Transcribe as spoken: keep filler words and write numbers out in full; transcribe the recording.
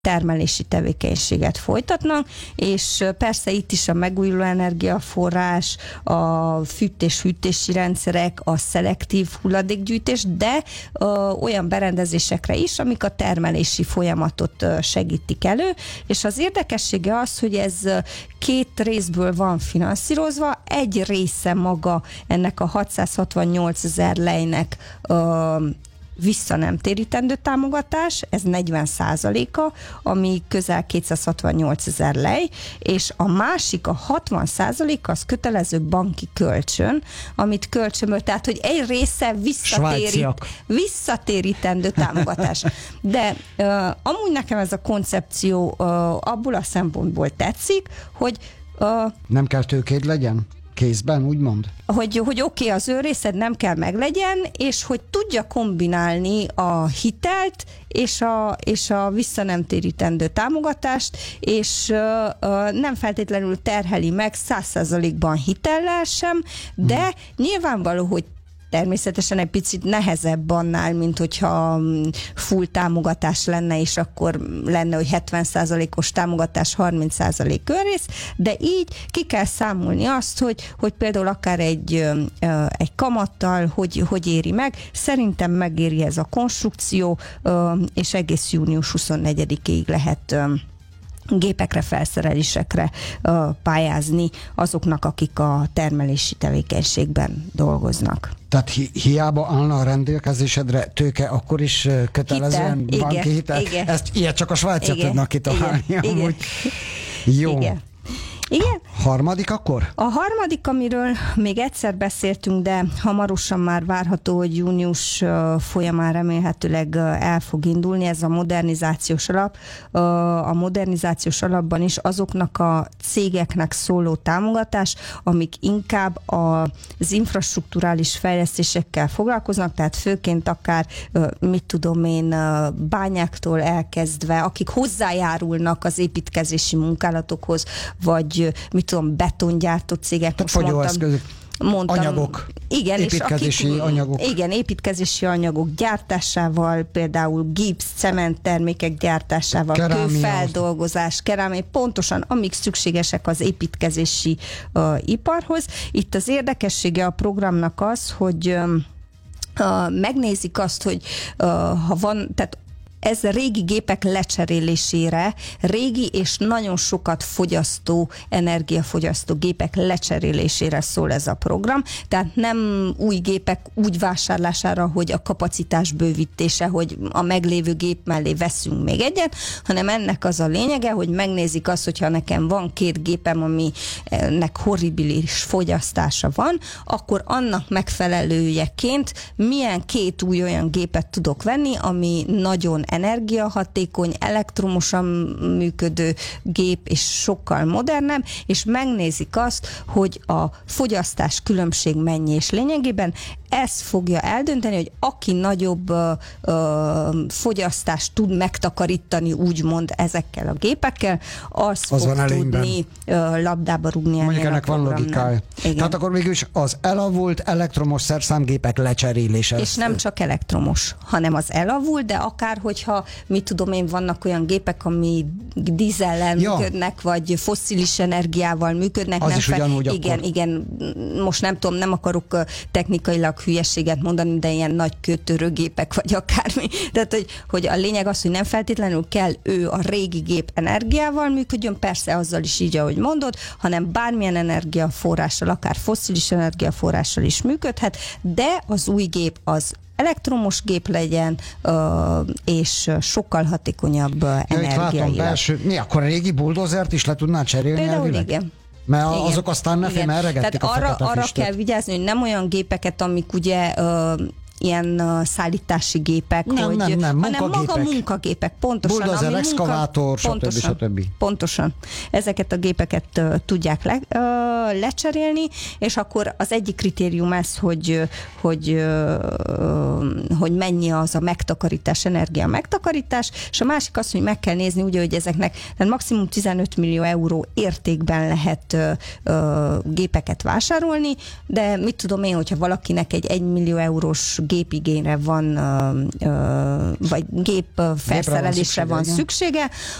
termelési tevékenységet folytatnak, és persze itt is a megújuló energiaforrás, a fűtés-hűtési rendszerek, a szelektív hulladékgyűjtés, de ö, olyan berendezésekre is, amik a termelési folyamatot ö, segítik elő, és az érdekessége az, hogy ez két részből van finanszírozva, egy része maga ennek a hatszázhatvannyolcezer lejnek ö, vissza nem térítendő támogatás, ez negyven százaléka, ami közel kétszázhatvannyolcezer lej, és a másik, a hatvan százalék az kötelező banki kölcsön, amit kölcsönből, tehát hogy egy része visszatérít, visszatérítendő támogatás. De uh, amúgy nekem ez a koncepció uh, abból a szempontból tetszik, hogy uh, nem kell tőkéd legyen? Kézben, úgymond? Hogy, hogy oké, okay, az ő részed nem kell meglegyen, és hogy tudja kombinálni a hitelt és a, és a vissza nem térítendő támogatást, és uh, uh, nem feltétlenül terheli meg száz százalékban hitellel sem, de hmm. nyilvánvaló, hogy természetesen egy picit nehezebb annál, mint hogyha full támogatás lenne, és akkor lenne, hogy hetven százalékos támogatás, harminc százalék önrész, de így ki kell számolni azt, hogy, hogy például akár egy, egy kamattal, hogy, hogy éri meg. Szerintem megéri ez a konstrukció, és egész június huszonnegyedikéig lehet gépekre, felszerelésekre uh, pályázni azoknak, akik a termelési tevékenységben dolgoznak. Tehát hi- hiába állna a rendelkezésedre tőke, akkor is kötelezően hitel, banki igen, hitel? Igen. Ezt ilyet csak a svájciak tudnak kitalálni. Igen, amúgy. Jó. Igen. Igen. Harmadik akkor? A harmadik, amiről még egyszer beszéltünk, de hamarosan már várható, hogy június folyamán remélhetőleg el fog indulni, ez a modernizációs alap. A modernizációs alapban is azoknak a cégeknek szóló támogatás, amik inkább az infrastrukturális fejlesztésekkel foglalkoznak, tehát főként akár, mit tudom én, bányáktól elkezdve, akik hozzájárulnak az építkezési munkálatokhoz, vagy mit tudom, betongyártó cégek. Fogyóeszközök. Mondtam, anyagok, igen, építkezési és akik, anyagok. Igen, építkezési anyagok gyártásával, például gipsz, cementtermékek gyártásával, kerámia, kőfeldolgozás, kerámia, pontosan amik szükségesek az építkezési uh, iparhoz. Itt az érdekessége a programnak az, hogy uh, megnézik azt, hogy uh, ha van, tehát ez a régi gépek lecserélésére, régi és nagyon sokat fogyasztó, energiafogyasztó gépek lecserélésére szól ez a program. Tehát nem új gépek úgy vásárlására, hogy a kapacitás bővítése, hogy a meglévő gép mellé veszünk még egyet, hanem ennek az a lényege, hogy megnézik azt, hogyha nekem van két gépem, aminek horribilis fogyasztása van, akkor annak megfelelőjeként milyen két új olyan gépet tudok venni, ami nagyon energiahatékony, elektromosan működő gép, és sokkal modernebb, és megnézik azt, hogy a fogyasztás különbség mennyi, és lényegében ez fogja eldönteni, hogy aki nagyobb ö, ö, fogyasztást tud megtakarítani, úgymond ezekkel a gépekkel, az, az fog tudni ö, labdába rúgni. Mondjuk ennek van logikája. Tehát akkor mégis az elavult elektromos szerszámgépek lecserélése. És nem csak elektromos, hanem az elavult, de akár, hogyha, mit tudom én, vannak olyan gépek, ami dízellel ja. működnek, vagy fosszilis energiával működnek. Az nem is fel... ugyanúgy Igen, akkor. igen, most nem tudom, nem akarok technikailag hülyeséget mondani, de ilyen nagy kötörőgépek, vagy akármi. Tehát, hogy, hogy a lényeg az, hogy nem feltétlenül kell ő a régi gép energiával működjön, persze azzal is így, ahogy mondod, hanem bármilyen energiaforrással, akár fosszilis energiaforrással is működhet, de az új gép az elektromos gép legyen, és sokkal hatékonyabb energiailag. Belső, mi, akkor a régi buldozert is le tudnád cserélni? Például elvileg? Igen. Mert igen. azok aztán ne fél, elregették a arra, fekete arra füstöt. kell vigyázni, hogy nem olyan gépeket, amik ugye uh, ilyen uh, szállítási gépek, nem, hogy, nem, nem, hanem maga munkagépek, pontosan. Buldozer, exkavátor, munka, stb. stb. Pontosan. Ezeket a gépeket uh, tudják le, uh, lecserélni, és akkor az egyik kritérium ez, hogy, hogy, uh, hogy mennyi az a megtakarítás, energia megtakarítás, és a másik az, hogy meg kell nézni ugye, hogy ezeknek tehát maximum tizenöt millió euró értékben lehet uh, uh, gépeket vásárolni, de mit tudom én, hogyha valakinek egy egymillió eurós gépigényre van, vagy gép felszerelésre van szüksége,